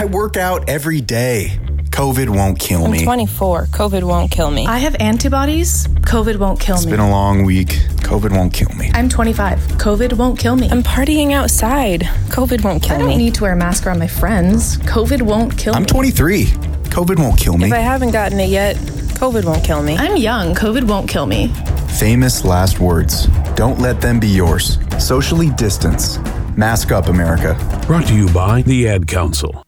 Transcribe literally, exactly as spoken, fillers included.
I work out every day. COVID won't kill me. I'm twenty-four. COVID won't kill me. I have antibodies. COVID won't kill It's me. been a long week. COVID won't kill me. I'm twenty-five. COVID won't kill me. I'm partying outside. COVID won't kill I don't me. need to wear a mask around my friends. COVID won't kill I'm me. twenty-three. COVID won't kill me. If I haven't gotten it yet, COVID won't kill me. I'm young. COVID won't kill me. Famous last words. Don't let them be yours. Socially distance. Mask up, America. Brought to you by the Ad Council.